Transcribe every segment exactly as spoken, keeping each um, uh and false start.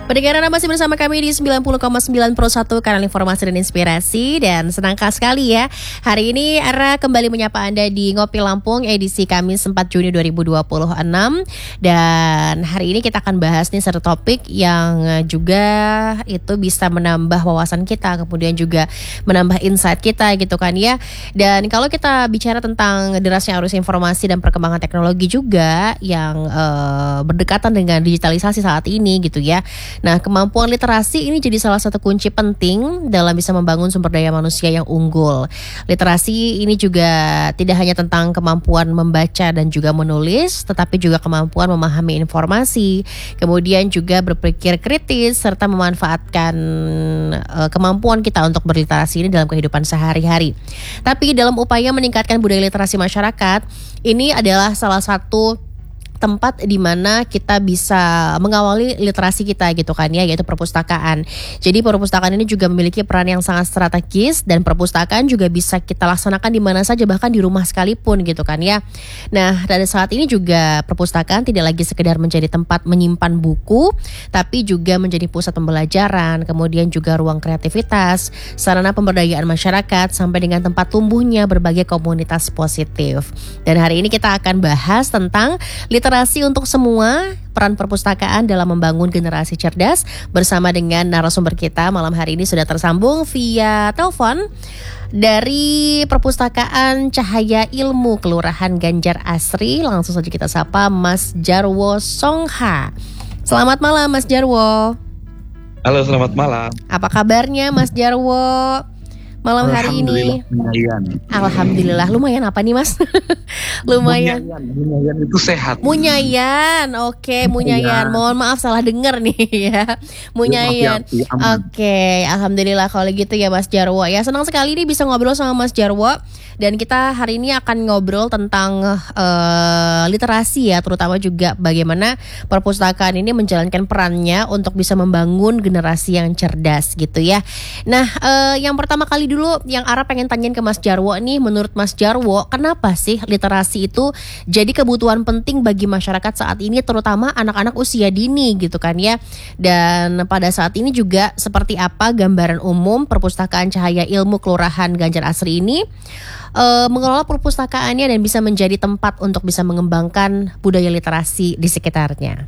Pendengar Anda masih bersama kami di sembilan puluh koma sembilan Pro satu kanal informasi dan inspirasi. Dan senang sekali ya, hari ini Ara kembali menyapa Anda di Ngopi Lampung edisi Kamis empat Juni dua ribu dua puluh enam. Dan hari ini kita akan bahas nih satu topik yang juga itu bisa menambah wawasan kita, kemudian juga menambah insight kita gitu kan ya. Dan kalau kita bicara tentang derasnya arus informasi dan perkembangan teknologi juga yang uh, berdekatan dengan digitalisasi saat ini gitu ya. Nah, kemampuan literasi ini jadi salah satu kunci penting dalam bisa membangun sumber daya manusia yang unggul. Literasi ini juga tidak hanya tentang kemampuan membaca dan juga menulis, tetapi juga kemampuan memahami informasi, kemudian juga berpikir kritis, serta memanfaatkan uh, kemampuan kita untuk berliterasi ini dalam kehidupan sehari-hari. Tapi dalam upaya meningkatkan budaya literasi masyarakat, ini adalah salah satu tempat di mana kita bisa mengawali literasi kita gitu kan ya, yaitu perpustakaan. Jadi perpustakaan ini juga memiliki peran yang sangat strategis, dan perpustakaan juga bisa kita laksanakan di mana saja, bahkan di rumah sekalipun gitu kan ya. Nah, pada saat ini juga perpustakaan tidak lagi sekedar menjadi tempat menyimpan buku, tapi juga menjadi pusat pembelajaran, kemudian juga ruang kreativitas, sarana pemberdayaan masyarakat, sampai dengan tempat tumbuhnya berbagai komunitas positif. Dan hari ini kita akan bahas tentang literasi Literasi untuk semua, peran perpustakaan dalam membangun generasi cerdas, bersama dengan narasumber kita malam hari ini sudah tersambung via telepon dari Perpustakaan Cahaya Ilmu Kelurahan Ganjar Asri. Langsung saja kita sapa Mas Jarwo Songha. Selamat malam Mas Jarwo. Halo, selamat malam. Apa kabarnya Mas Jarwo malam hari ini? Lumayan. Alhamdulillah, lumayan apa nih Mas? Lumayan. Munyayan, munyayan itu sehat. Munyayan, oke, munyayan. Mohon maaf salah dengar nih ya. Munyayan. Ya, ya, oke, alhamdulillah kalau gitu ya Mas Jarwo. Ya, senang sekali nih bisa ngobrol sama Mas Jarwo. Dan kita hari ini akan ngobrol tentang uh, literasi ya, terutama juga bagaimana perpustakaan ini menjalankan perannya untuk bisa membangun generasi yang cerdas gitu ya. Nah, uh, yang pertama kali dulu yang Ara pengen tanyain ke Mas Jarwo nih, menurut Mas Jarwo, kenapa sih literasi itu jadi kebutuhan penting bagi masyarakat saat ini, terutama anak-anak usia dini gitu kan ya. Dan pada saat ini juga seperti apa gambaran umum Perpustakaan Cahaya Ilmu Kelurahan Ganjar Asri ini Uh, mengelola perpustakaannya dan bisa menjadi tempat untuk bisa mengembangkan budaya literasi di sekitarnya.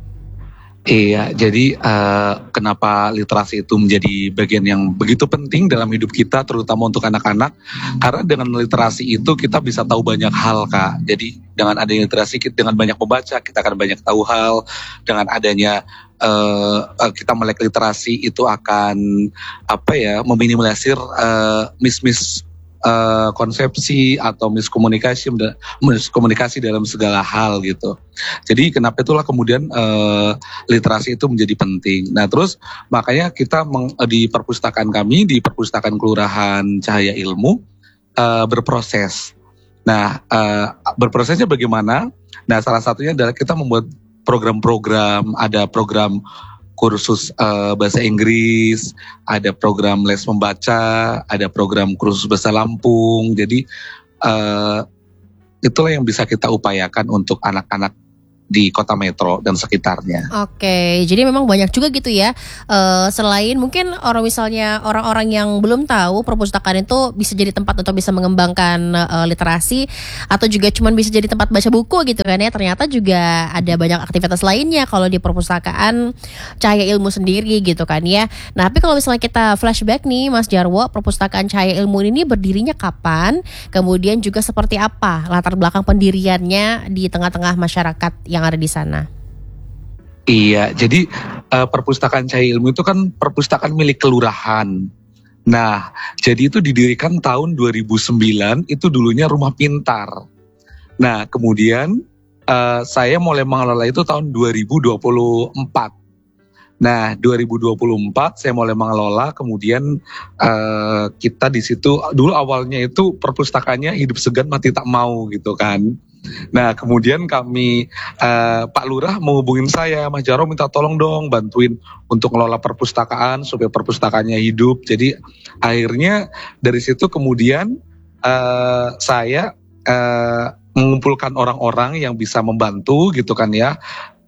Iya, jadi uh, kenapa literasi itu menjadi bagian yang begitu penting dalam hidup kita, terutama untuk anak-anak? Karena dengan literasi itu kita bisa tahu banyak hal, Kak. Jadi dengan adanya literasi, kita dengan banyak membaca, kita akan banyak tahu hal. Dengan adanya uh, kita melek literasi itu akan apa ya, meminimalisir uh, mis-mis Uh, konsepsi atau miskomunikasi miskomunikasi dalam segala hal gitu. Jadi kenapa itulah kemudian uh, literasi itu menjadi penting. Nah terus makanya kita meng, di perpustakaan kami, di Perpustakaan Kelurahan Cahaya Ilmu uh, berproses. Nah uh, berprosesnya bagaimana? Nah salah satunya adalah kita membuat program-program, ada program kursus uh, bahasa Inggris, ada program les membaca, ada program kursus bahasa Lampung. Jadi uh, itulah yang bisa kita upayakan untuk anak-anak di kota metro dan sekitarnya. Oke, jadi memang banyak juga gitu ya. Uh, selain mungkin orang misalnya orang-orang yang belum tahu perpustakaan itu bisa jadi tempat untuk bisa mengembangkan uh, literasi, atau juga cuman bisa jadi tempat baca buku gitu kan ya. Ternyata juga ada banyak aktivitas lainnya kalau di Perpustakaan Cahaya Ilmu sendiri gitu kan ya. Nah, tapi kalau misalnya kita flashback nih Mas Jarwo, Perpustakaan Cahaya Ilmu ini berdirinya kapan? Kemudian juga seperti apa latar belakang pendiriannya di tengah-tengah masyarakat yang ada di sana? Iya, jadi uh, Perpustakaan Cahaya Ilmu itu kan perpustakaan milik kelurahan. Nah, jadi itu didirikan tahun dua ribu sembilan, itu dulunya rumah pintar. Nah, kemudian uh, saya mulai mengelola itu tahun dua ribu dua puluh empat. Nah, dua ribu dua puluh empat saya mulai mengelola, kemudian uh, kita di situ dulu awalnya itu perpustakaannya hidup segan mati tak mau gitu kan. Nah, kemudian kami uh, Pak Lurah menghubungin saya, Mas Jarwo minta tolong dong bantuin untuk ngelola perpustakaan supaya perpustakaannya hidup. Jadi akhirnya dari situ kemudian uh, saya uh, mengumpulkan orang-orang yang bisa membantu gitu kan ya.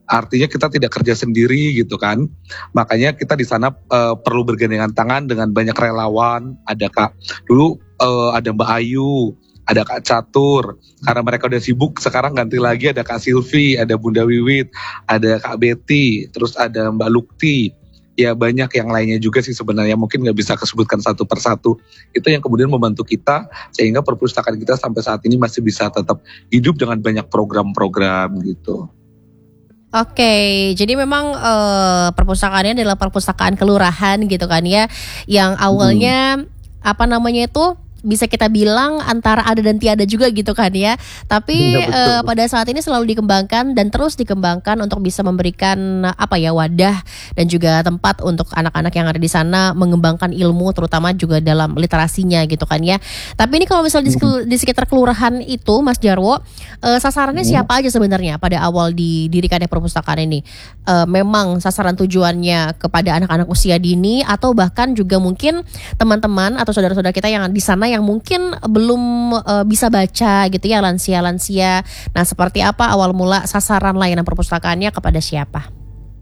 Artinya kita tidak kerja sendiri gitu kan. Makanya kita di sana uh, perlu bergandengan tangan dengan banyak relawan. Ada Kak, dulu uh, ada Mbak Ayu, ada Kak Catur. Karena mereka udah sibuk, sekarang ganti lagi ada Kak Silvi, ada Bunda Wiwit, ada Kak Betty, terus ada Mbak Lukti. Ya banyak yang lainnya juga sih sebenarnya, mungkin nggak bisa kesebutkan satu persatu. Itu yang kemudian membantu kita sehingga perpustakaan kita sampai saat ini masih bisa tetap hidup dengan banyak program-program gitu. Oke, jadi memang uh, perpustakaannya adalah perpustakaan kelurahan gitu kan ya, yang awalnya hmm. apa namanya itu bisa kita bilang antara ada dan tiada juga gitu kan ya. Tapi ya, uh, pada saat ini selalu dikembangkan dan terus dikembangkan untuk bisa memberikan apa ya wadah dan juga tempat untuk anak-anak yang ada di sana mengembangkan ilmu terutama juga dalam literasinya gitu kan ya. Tapi ini kalau misalnya di, di sekitar kelurahan itu Mas Jarwo, uh, sasarannya hmm. siapa aja sebenarnya pada awal didirikannya perpustakaan ini? Uh, memang sasaran tujuannya kepada anak-anak usia dini atau bahkan juga mungkin teman-teman atau saudara-saudara kita yang di sana yang mungkin belum uh, bisa baca gitu ya, lansia-lansia. Nah, seperti apa awal mula sasaran layanan perpustakaannya kepada siapa?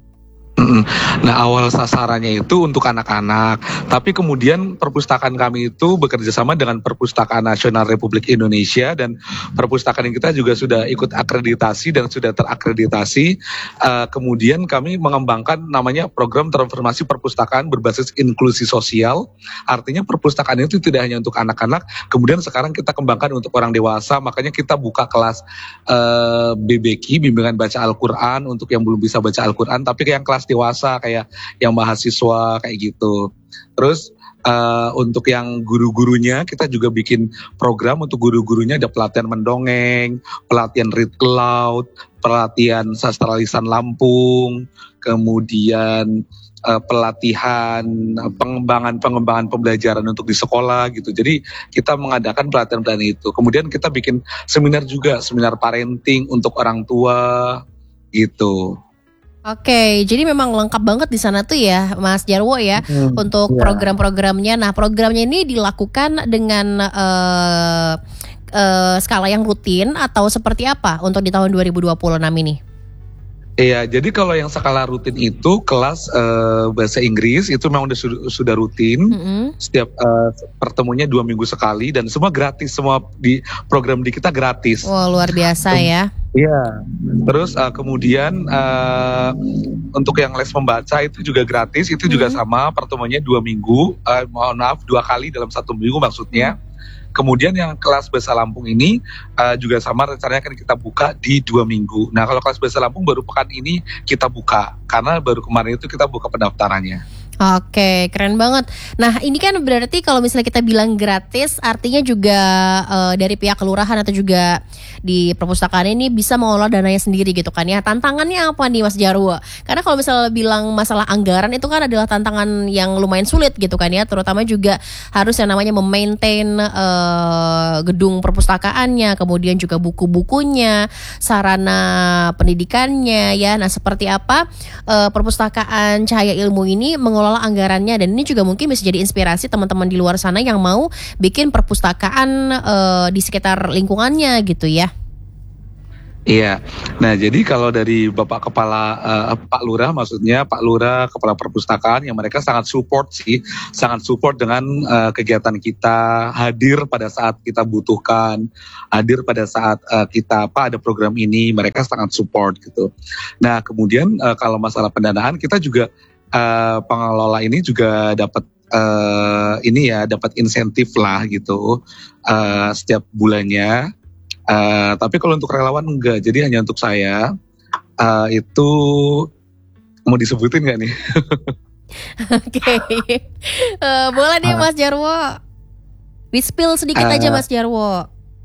Nah, awal sasarannya itu untuk anak-anak, tapi kemudian perpustakaan kami itu bekerja sama dengan Perpustakaan Nasional Republik Indonesia dan perpustakaan kita juga sudah ikut akreditasi dan sudah terakreditasi. Uh, kemudian kami mengembangkan namanya program transformasi perpustakaan berbasis inklusi sosial. Artinya perpustakaan itu tidak hanya untuk anak-anak, kemudian sekarang kita kembangkan untuk orang dewasa, makanya kita buka kelas uh, B B Q, bimbingan baca Al-Quran untuk yang belum bisa baca Al-Quran, tapi yang kelas dewasa kayak yang mahasiswa kayak gitu. Terus uh, untuk yang guru-gurunya kita juga bikin program untuk guru-gurunya, ada pelatihan mendongeng, pelatihan read aloud, pelatihan sastra lisan Lampung, kemudian uh, pelatihan uh, pengembangan-pengembangan pembelajaran untuk di sekolah gitu. Jadi kita mengadakan pelatihan-pelatihan itu. Kemudian kita bikin seminar juga, seminar parenting untuk orang tua gitu. Oke, jadi memang lengkap banget di sana tuh ya, Mas Jarwo ya, hmm, untuk ya. program-programnya. Nah, programnya ini dilakukan dengan uh, uh, skala yang rutin atau seperti apa untuk di tahun dua ribu dua puluh enam ini? Iya, jadi kalau yang skala rutin itu kelas uh, bahasa Inggris itu memang sudah, sudah rutin. Mm-hmm. Setiap uh, pertemuannya dua minggu sekali dan semua gratis, semua di program di kita gratis. Wah, luar biasa um, ya. Iya. Terus uh, kemudian uh, untuk yang les membaca itu juga gratis, itu juga mm-hmm. sama pertemuannya dua minggu. Uh, mohon maaf dua kali dalam satu minggu maksudnya. Mm-hmm. Kemudian yang kelas bahasa Lampung ini uh, juga sama, rencananya akan kita buka di dua minggu. Nah, kalau kelas bahasa Lampung baru pekan ini kita buka, karena baru kemarin itu kita buka pendaftarannya. Oke, keren banget. Nah, ini kan berarti kalau misalnya kita bilang gratis, artinya juga uh, dari pihak kelurahan atau juga di perpustakaan ini bisa mengelola dananya sendiri gitu kan ya. Tantangannya apa nih Mas Jarwo? Karena kalau misalnya bilang masalah anggaran itu kan adalah tantangan yang lumayan sulit gitu kan ya. Terutama juga harus yang namanya memaintain uh, gedung perpustakaannya, kemudian juga buku-bukunya, sarana pendidikannya ya. Nah, seperti apa uh, perpustakaan Cahaya Ilmu ini mengelola anggarannya, dan ini juga mungkin bisa jadi inspirasi teman-teman di luar sana yang mau bikin perpustakaan uh, di sekitar lingkungannya gitu ya. Iya, nah jadi kalau dari Bapak Kepala uh, Pak Lurah, maksudnya Pak Lurah Kepala Perpustakaan, yang mereka sangat support sih, sangat support dengan uh, kegiatan kita, hadir pada saat kita butuhkan, hadir pada saat uh, kita apa ada program ini, mereka sangat support gitu. Nah kemudian uh, kalau masalah pendanaan kita juga Uh, pengelola ini juga dapat uh, ini ya dapat insentif lah gitu uh, setiap bulannya. Uh, tapi kalau untuk relawan enggak, jadi hanya untuk saya. Uh, itu mau disebutin nggak nih? Oke, okay. uh, boleh deh Mas Jarwo, di-spill sedikit uh, aja Mas Jarwo.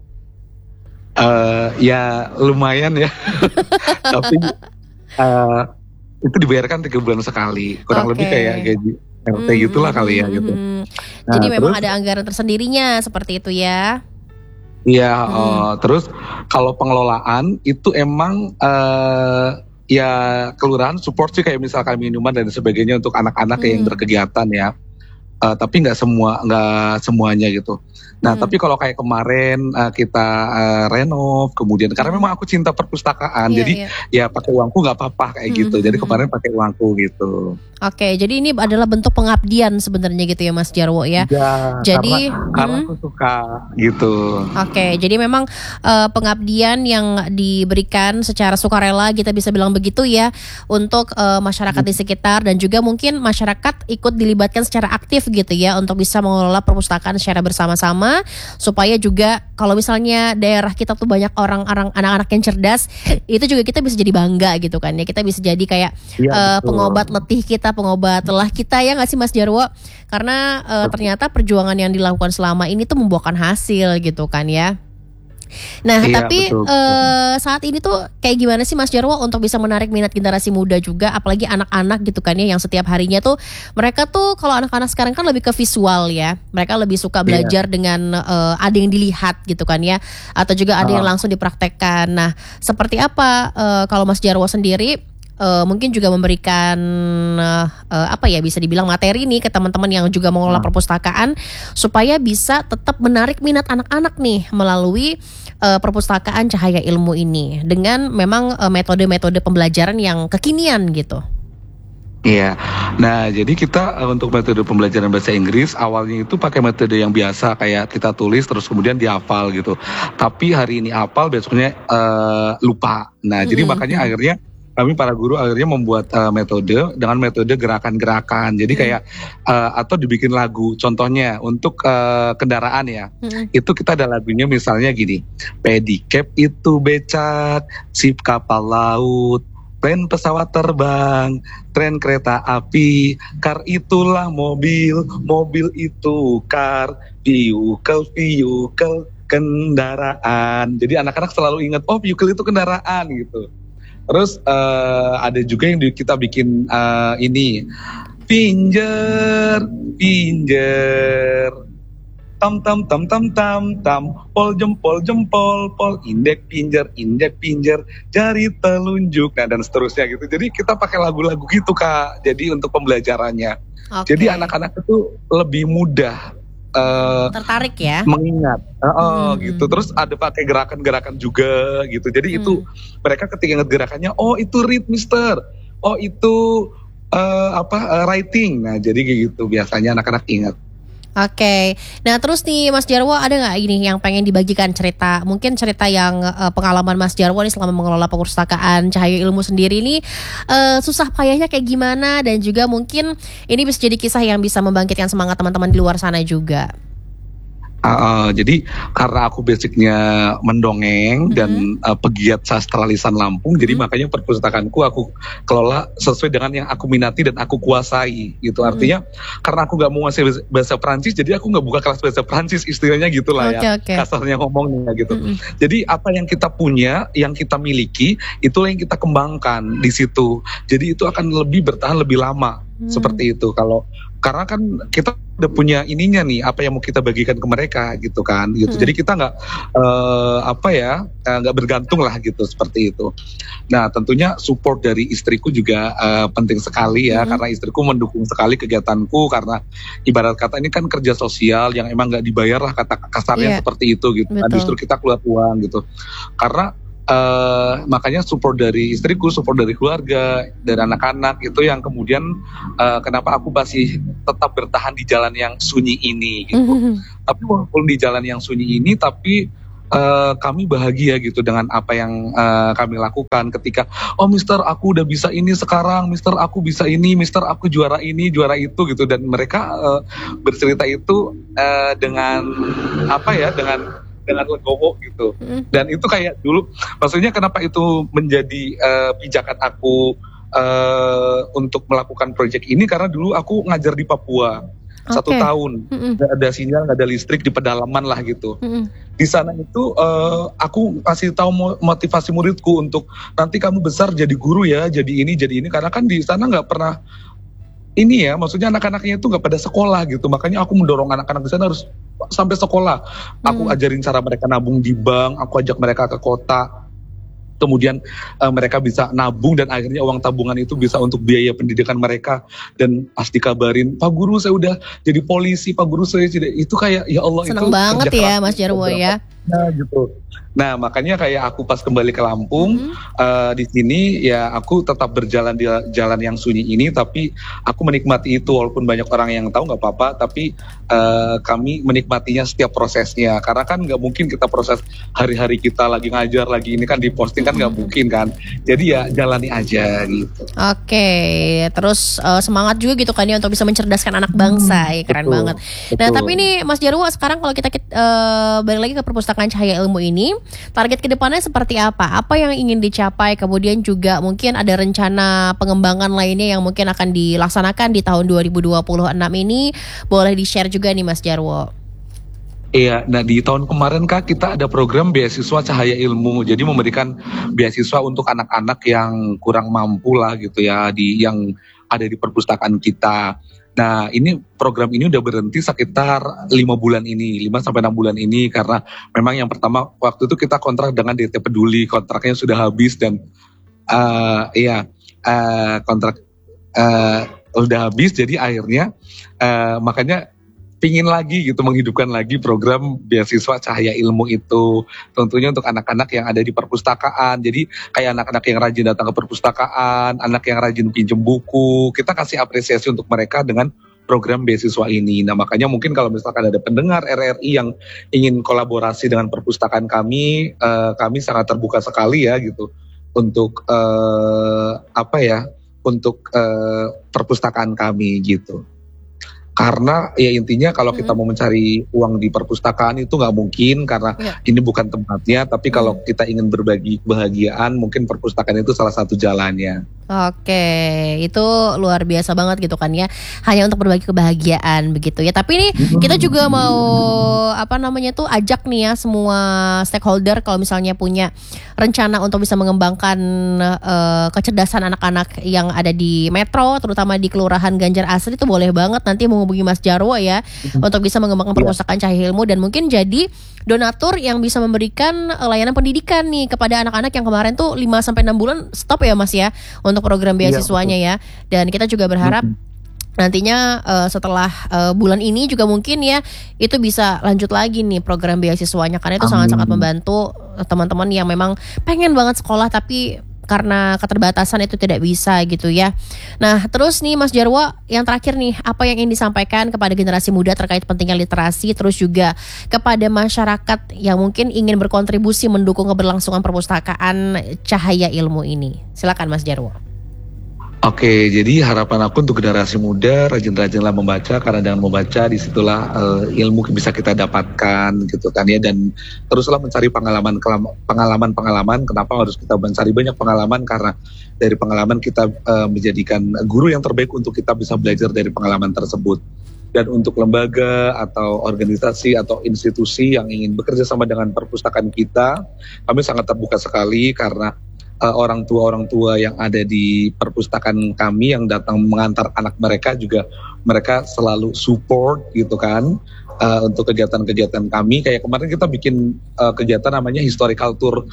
Uh, ya lumayan ya, tapi. Uh, itu dibayarkan tiga bulan sekali, kurang okay. lebih kayak gaji R T mm-hmm. gitulah kali ya gitu. Nah, jadi memang terus, ada anggaran tersendirinya seperti itu ya. Iya, hmm. uh, terus kalau pengelolaan itu emang uh, ya kelurahan support sih, kayak misalkan minuman dan sebagainya untuk anak-anak hmm. yang berkegiatan ya. uh, tapi nggak semua nggak semuanya gitu. Nah, Hmm. tapi kalau kayak kemarin uh, kita uh, renov, kemudian karena memang aku cinta perpustakaan, Iya, jadi iya. ya pakai uangku nggak apa-apa kayak Hmm, gitu. hmm, Jadi hmm. kemarin pakai uangku gitu. Oke, jadi ini adalah bentuk pengabdian sebenarnya gitu ya Mas Jarwo ya. Ya, Jadi, karena karena mm, aku suka gitu. oke, jadi memang eh, pengabdian yang diberikan secara sukarela kita bisa bilang begitu ya untuk eh, masyarakat di sekitar dan juga mungkin masyarakat ikut dilibatkan secara aktif gitu ya untuk bisa mengelola perpustakaan secara bersama-sama supaya juga kalau misalnya daerah kita tuh banyak orang-orang anak-anak yang cerdas, itu juga kita bisa jadi bangga gitu kan ya. Kita bisa jadi kayak Iya, eh, betul. pengobat letih kita, pengobat lelah kita ya nggak sih Mas Jarwo? Karena eh, ternyata perjuangan yang dilakukan selama ini tuh membuahkan hasil gitu kan ya. Nah, Iya, tapi betul, betul. eh, saat ini tuh kayak gimana sih Mas Jarwo untuk bisa menarik minat generasi muda juga, apalagi anak-anak gitu kan ya, yang setiap harinya tuh mereka tuh kalau anak-anak sekarang kan lebih ke visual ya, mereka lebih suka Iya. belajar dengan eh, ada yang dilihat gitu kan ya, atau juga ada yang Ah. langsung dipraktekkan. Nah, seperti apa eh, kalau Mas Jarwo sendiri? eh, mungkin juga memberikan eh, eh, apa ya bisa dibilang materi nih ke teman-teman yang juga mengelola Ah. perpustakaan supaya bisa tetap menarik minat anak-anak nih melalui eh, perpustakaan Cahaya Ilmu ini dengan memang eh, metode-metode pembelajaran yang kekinian gitu. Iya. Nah, jadi kita uh, untuk metode pembelajaran bahasa Inggris awalnya itu pakai metode yang biasa kayak kita tulis terus kemudian dihafal gitu. Tapi hari ini hafal, besoknya uh, lupa. Nah, jadi Mm-mm. makanya akhirnya kami para guru akhirnya membuat uh, metode dengan metode gerakan-gerakan. Jadi Mm. kayak uh, atau dibikin lagu. Contohnya untuk uh, kendaraan ya. Mm-mm. Itu kita ada lagunya misalnya gini. Pedicab itu becak, sip kapal laut, tren pesawat terbang, tren kereta api, car itulah mobil, mobil itu car, vehicle, vehicle, kendaraan. Jadi anak-anak selalu ingat, oh vehicle itu kendaraan gitu. Terus eh, ada juga yang di- kita bikin eh, ini, pinjer, pinjer. Tam tam tam tam tam tam, pol jempol jempol pol, indek pinjer indek pinjer, jari telunjuk, nah dan seterusnya gitu. Jadi kita pakai lagu-lagu gitu Kak. Jadi untuk pembelajarannya. Oke. Jadi anak-anak itu lebih mudah eh, Tertarik ya. mengingat, oh, Hmm. gitu. Terus ada pakai gerakan-gerakan juga gitu. Jadi itu mereka ketika ingat gerakannya, oh itu read Mister, oh itu eh, apa eh, writing. Nah jadi kayak gitu biasanya anak-anak ingat. Oke, nah terus nih Mas Jarwo ada nggak ini yang pengen dibagikan cerita, mungkin cerita yang eh, pengalaman Mas Jarwo nih selama mengelola perpustakaan Cahaya Ilmu sendiri nih eh, susah payahnya kayak gimana dan juga mungkin ini bisa jadi kisah yang bisa membangkitkan semangat teman-teman di luar sana juga. Uh, uh, jadi karena aku basicnya mendongeng dan uh, pegiat sastra lisan Lampung, jadi Mhm. makanya perpustakaanku aku kelola sesuai dengan yang aku minati dan aku kuasai gitu. Artinya karena aku nggak mau ngasih bahasa- bahasa Prancis, jadi aku nggak buka kelas bahasa Prancis, istilahnya gitulah Oke, ya, oke. kasarnya ngomongnya gitu. Mm-mm. Jadi apa yang kita punya, yang kita miliki, itulah yang kita kembangkan di situ. Jadi itu akan lebih bertahan lebih lama. Hmm. Seperti itu. Kalau karena kan kita udah punya ininya nih, apa yang mau kita bagikan ke mereka gitu kan, gitu. Hmm. Jadi kita nggak eh, apa ya, eh, nggak bergantung lah gitu, seperti itu. Nah tentunya support dari istriku juga eh, penting sekali ya, Hmm. karena istriku mendukung sekali kegiatanku, karena ibarat kata ini kan kerja sosial yang emang nggak dibayar lah kata kasarnya Iya. seperti itu gitu. Nah, Betul. justru kita keluar uang gitu. Karena eh, makanya support dari istriku, support dari keluarga, dari anak-anak itu yang kemudian eh, kenapa aku masih tetap bertahan di jalan yang sunyi ini gitu. Mhm. Tapi walaupun di jalan yang sunyi ini, tapi eh, kami bahagia gitu dengan apa yang eh, kami lakukan ketika, oh Mister aku udah bisa ini sekarang, Mister aku bisa ini, Mister aku juara ini, juara itu gitu. Dan mereka eh, bercerita itu eh, dengan apa ya, dengan dengan legowo gitu. Mhm. Dan itu kayak dulu, maksudnya kenapa itu menjadi eh, pijakan aku eh, untuk melakukan proyek ini, karena dulu aku ngajar di Papua satu Oke. tahun, Mhm. nggak ada sinyal, nggak ada listrik, di pedalaman lah gitu. Mhm. Di sana itu eh, aku kasih tahu mo- motivasi muridku untuk nanti kamu besar jadi guru ya, jadi ini, jadi ini, karena kan di sana nggak pernah ini ya, maksudnya anak-anaknya itu nggak pada sekolah gitu. Makanya aku mendorong anak-anak di sana harus sampai sekolah. Aku Hmm. ajarin cara mereka nabung di bank, aku ajak mereka ke kota. kemudian uh, mereka bisa nabung dan akhirnya uang tabungan itu bisa untuk biaya pendidikan mereka. Dan pas dikabarin, Pak Guru saya udah jadi polisi, Pak Guru saya jadi, itu kayak ya Allah, seneng itu banget ya Mas Jarwo ya. Nah gitu. Nah makanya kayak aku pas kembali ke Lampung, mm-hmm. uh, di sini ya aku tetap berjalan di jalan yang sunyi ini, tapi aku menikmati itu walaupun banyak orang yang tahu nggak apa-apa, tapi uh, kami menikmatinya setiap prosesnya, karena kan nggak mungkin kita proses hari-hari kita lagi ngajar lagi ini kan diposting kan nggak mm-hmm. mungkin kan, jadi ya jalani aja gitu. Oke, terus uh, semangat juga gitu kan ya untuk bisa mencerdaskan anak bangsa, hmm, ya keren betul, banget. Betul. Nah tapi ini Mas Jarwo sekarang kalau kita uh, balik lagi ke perpustakaan Cahaya Ilmu ini, target kedepannya seperti apa? Apa yang ingin dicapai? Kemudian juga mungkin ada rencana pengembangan lainnya yang mungkin akan dilaksanakan di tahun dua ribu dua puluh enam ini. Boleh di-share juga nih Mas Jarwo. Iya, nah di tahun kemarin Kak kita ada program beasiswa Cahaya Ilmu. Jadi memberikan beasiswa untuk anak-anak yang kurang mampu lah gitu ya, di yang ada di perpustakaan kita. Nah ini program ini udah berhenti sekitar lima bulan ini, lima sampai enam bulan ini, karena memang yang pertama waktu itu kita kontrak dengan D T Peduli, kontraknya sudah habis dan uh, iya uh, kontrak uh, udah habis, jadi akhirnya uh, makanya pingin lagi gitu menghidupkan lagi program beasiswa Cahaya Ilmu itu, tentunya untuk anak-anak yang ada di perpustakaan. Jadi kayak anak-anak yang rajin datang ke perpustakaan, anak yang rajin pinjem buku, kita kasih apresiasi untuk mereka dengan program beasiswa ini. Nah makanya mungkin kalau misalkan ada pendengar R R I yang ingin kolaborasi dengan perpustakaan kami, uh, kami sangat terbuka sekali ya gitu untuk uh, apa ya, untuk uh, perpustakaan kami gitu. Karena ya intinya kalau kita mau mencari uang di perpustakaan itu nggak mungkin, karena ya. Ini bukan tempatnya. Tapi hmm. kalau kita ingin berbagi kebahagiaan, mungkin perpustakaan itu salah satu jalannya. Oke, itu luar biasa banget gitu kan ya. Hanya untuk berbagi kebahagiaan begitu ya. Tapi ini kita juga mau apa namanya tuh ajak nih ya semua stakeholder kalau misalnya punya rencana untuk bisa mengembangkan uh, kecerdasan anak-anak yang ada di Metro, terutama di Kelurahan Ganjar Asri, itu boleh banget nanti menghubungi Mas Jarwo ya mm-hmm. untuk bisa mengembangkan perpustakaan Cahaya Ilmu dan mungkin jadi donatur yang bisa memberikan layanan pendidikan nih kepada anak-anak yang kemarin tuh lima sampai enam bulan stop ya Mas ya untuk program beasiswanya ya. Dan kita juga berharap nantinya uh, setelah uh, bulan ini juga mungkin ya itu bisa lanjut lagi nih program beasiswanya, karena itu sangat-sangat membantu teman-teman yang memang pengen banget sekolah tapi karena keterbatasan itu tidak bisa gitu ya. Nah terus nih Mas Jarwo, yang terakhir nih, apa yang ingin disampaikan kepada generasi muda terkait pentingnya literasi, terus juga kepada masyarakat yang mungkin ingin berkontribusi mendukung keberlangsungan perpustakaan Cahaya Ilmu ini? Silakan Mas Jarwo. Oke, jadi harapan aku untuk generasi muda, rajin-rajinlah membaca, karena dengan membaca disitulah uh, ilmu bisa kita dapatkan gitu kan ya, dan teruslah mencari pengalaman pengalaman-pengalaman. Kenapa harus kita mencari banyak pengalaman? Karena dari pengalaman kita uh, menjadikan guru yang terbaik untuk kita bisa belajar dari pengalaman tersebut. Dan untuk lembaga atau organisasi atau institusi yang ingin bekerja sama dengan perpustakaan kita, kami sangat terbuka sekali, karena Uh, orang tua-orang tua yang ada di perpustakaan kami yang datang mengantar anak mereka juga, mereka selalu support gitu kan uh, untuk kegiatan-kegiatan kami. Kayak kemarin kita bikin uh, kegiatan namanya historical tour,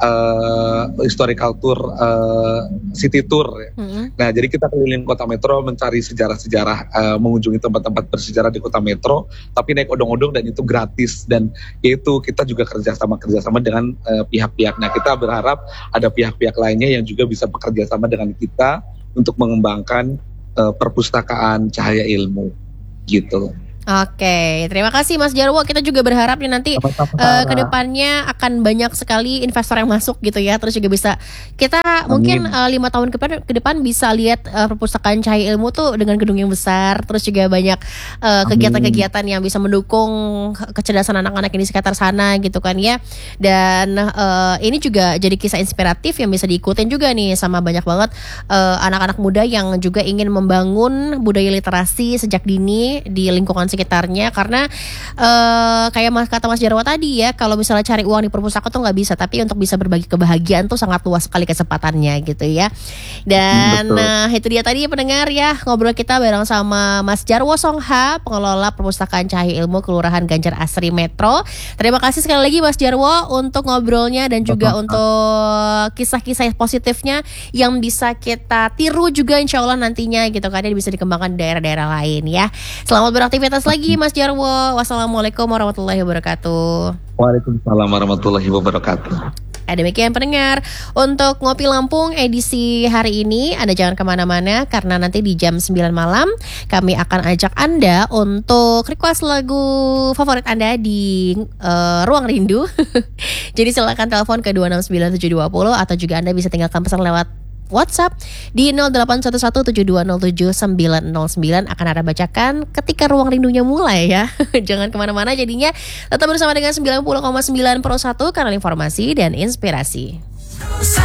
uh, historical tour uh, city tour. Mm-hmm. Nah jadi kita keliling kota Metro mencari sejarah-sejarah, uh, mengunjungi tempat-tempat bersejarah di kota Metro, tapi naik odong-odong dan itu gratis. Dan itu kita juga kerjasama kerjasama dengan uh, pihak-pihak. Nah kita berharap ada pihak-pihak lainnya yang juga bisa bekerja sama dengan kita untuk mengembangkan uh, perpustakaan Cahaya Ilmu gitu. Oke, terima kasih Mas Jarwo. Kita juga berharap nih nanti uh, ke depannya akan banyak sekali investor yang masuk gitu ya. Terus juga bisa kita Amin. mungkin uh, lima tahun ke depan, ke depan bisa lihat uh, perpustakaan Cahaya Ilmu tuh dengan gedung yang besar. Terus juga banyak uh, kegiatan-kegiatan yang bisa mendukung kecerdasan anak-anak yang di sekitar sana gitu kan ya. Dan uh, ini juga jadi kisah inspiratif yang bisa diikutin juga nih sama banyak banget uh, anak-anak muda yang juga ingin membangun budaya literasi sejak dini di lingkungan sekitarnya. Karena uh, kayak mas, kata Mas Jarwo tadi ya, kalau misalnya cari uang di perpustakaan tuh nggak bisa, tapi untuk bisa berbagi kebahagiaan tuh sangat luas sekali kesempatannya gitu ya. Dan nah itu dia tadi pendengar ya, ngobrol kita bareng sama Mas Jarwo Songha, pengelola Perpustakaan Cahaya Ilmu Kelurahan Ganjar Asri Metro. Terima kasih sekali lagi Mas Jarwo untuk ngobrolnya dan juga Betul. untuk kisah-kisah positifnya yang bisa kita tiru juga insya Allah nantinya gitu kan, bisa dikembangkan di daerah-daerah lain ya. Selamat beraktivitas lagi Mas Jarwo. Wassalamualaikum warahmatullahi wabarakatuh. Waalaikumsalam warahmatullahi wabarakatuh. Ada demikian pendengar untuk Ngopi Lampung edisi hari ini. Anda jangan kemana-mana karena nanti di jam sembilan malam kami akan ajak Anda untuk request lagu favorit Anda di uh, Ruang Rindu. Jadi silakan telepon ke dua enam sembilan tujuh dua nol atau juga Anda bisa tinggalkan pesan lewat WhatsApp di nol delapan satu satu tujuh dua nol tujuh sembilan nol sembilan. Akan ada bacakan ketika Ruang Rindunya mulai ya. Jangan kemana-mana jadinya, tetap bersama dengan sembilan puluh koma sembilan Pro satu, kanal informasi dan inspirasi.